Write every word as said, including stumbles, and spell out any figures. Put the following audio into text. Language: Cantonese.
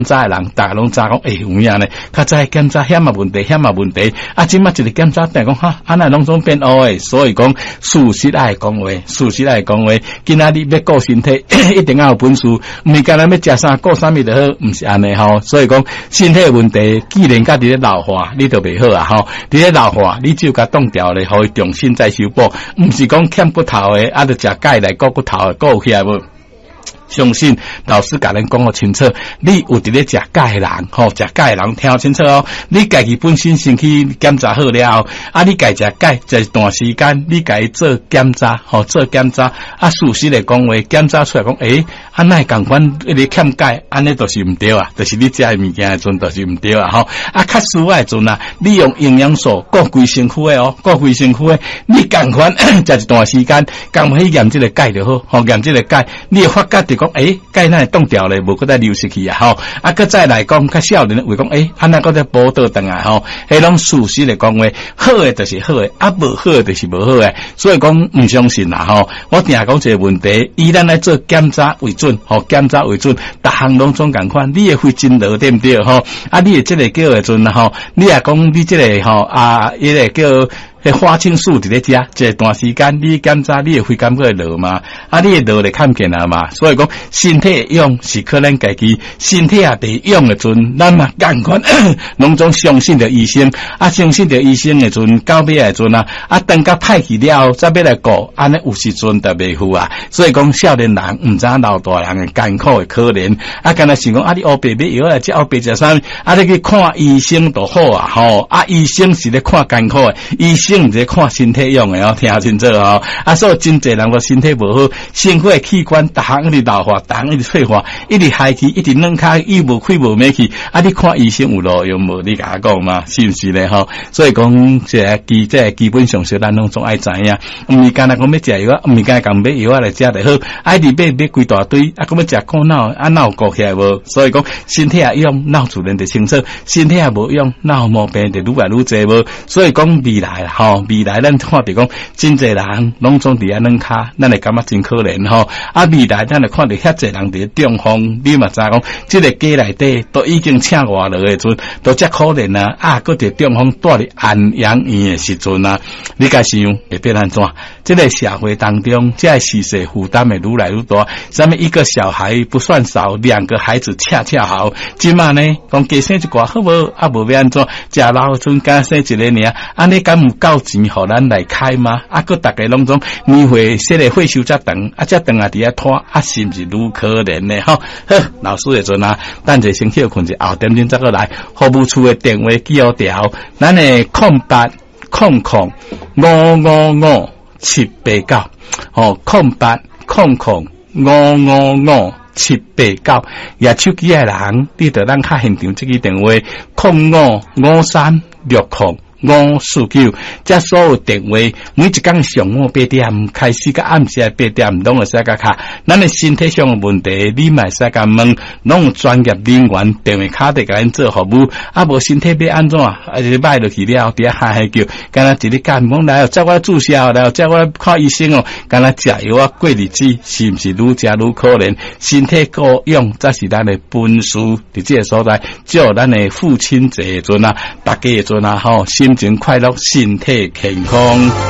查的人，大家拢知讲，诶、欸，有影呢？较早检查险嘛问题，险嘛问题，啊，即马一个检查定讲哈，安那拢总变乌诶，所以讲事实爱讲话，事实爱讲话，今仔日要顾身体，一定要有本事，毋是干咱要食啥顾啥物就好，毋是安尼吼。所以讲身体问题，既然家己咧老化，你就袂好啊吼。伫咧老化，你只有甲冻掉咧，互伊重新再修补，毋是讲欠骨头诶，啊，着食钙来顾骨头诶，顾有起来无？相信老师甲咱讲得清楚，你有伫咧食钙的人，吼，食钙的人听清楚哦。你家己本身身体检查好了后，啊，你家食钙，一段时间你家做检查，吼，做检查，啊，事实来讲话，检查出来讲，诶、欸，安那共款一个欠钙，安尼就是毋对啊，就是你食的物件的阵就是毋对啊，吼。啊，较实外的阵啊，你用营养素顾规身躯的哦，顾规身躯的，你共款食一段时间，共去验这个钙就好，吼，验这个钙，你会发觉着。讲诶，钙那冻掉咧，无搁再流失去啊！吼，啊，搁再来讲，较少年话讲诶，安那搁再补倒转来吼，迄种事实来讲话，好诶就是好诶，啊无好诶就是无好诶，所以讲毋相信啦吼。我定讲一个问题，以咱来做检查为准，吼，检查为准，逐项拢总共款，你诶肺真落对毋对吼？啊，你诶即个叫诶阵吼，你也讲你即个吼啊，伊个叫。迄花青素伫咧食，一段时间你检查你诶肺感觉会落嘛，啊你会落咧看见啊嘛，所以讲身体用是可能家己身体也袂用诶阵，咱嘛共款拢总相信着医生，啊相信着医生诶阵，到尾诶阵啊，啊等甲歹去了后，再要来顾，安尼有时阵就袂赴啊。所以讲少年人毋知老大人诶艰苦诶可怜，啊干那想讲啊你乌白买药来食乌白食啥，啊你去看医生就好啊吼，啊医生是咧看艰苦诶，医生唔是看身体用的哦，听清楚哦。啊，所以真侪人个身体无好，身躯的器官逐项一直老化，逐项一直退化，一直害去，一直软开，伊无开无咩去。啊，你看医生有路用无？你甲我讲嘛，是毋是咧？吼，所以讲这个基这个基本上是咱拢总爱知影，毋是干那讲要食药，毋是干讲买药来食就好，爱伫买买规大堆，啊，讲要食苦脑，啊脑顾起来无？所以讲身体也用，脑自然就清楚；身体也无用，脑毛病就愈来愈侪无。所以讲未来吼。未来咱看着讲，真侪人拢总伫安软骹，咱会感觉真可怜吼。啊，未来咱会看着遐侪人伫中风，你嘛知讲，即个家内底都已经请外落诶阵，都遮可怜啊！啊，搁伫中风住伫安养院诶时阵啊，你甲想会变安怎？即个社会当中，即个事实负担会愈来愈大。啥物一个小孩不算少，两个孩子恰恰好。即嘛呢，讲加生一寡好无？啊，无要安怎？食老阵加生一个尔，安尼敢有够钱？互咱来开吗？啊，个大家拢总年会说个会休遮长，啊，遮长啊伫遐拖，啊，是毋是愈可怜呢？吼，好，老师诶阵啊，等者先休困者，后点钟再过来，服务处诶电话记好条，咱诶空八空空五五五七八九，哦，空八空空五五五七八九，也手机诶人，你着咱较现场即个电话空五五三六空。五四九，这所有电话，每一天上午八点开始，到暗时八点，拢会使甲卡。咱的身体上的问题，你嘛使甲问，拢有专业人员电话卡得甲咱做服务。啊，无身体要安怎？啊，就买落去了，伫遐嗨嗨叫，干那一日干讲来，叫我注射，来叫我看医生哦，干那食药啊，过日子是毋是愈食愈可怜？身体够用，才是咱的本事。伫这个所在，叫咱的父亲节阵啊，大家的阵啊，吼，心情快乐，身体健康。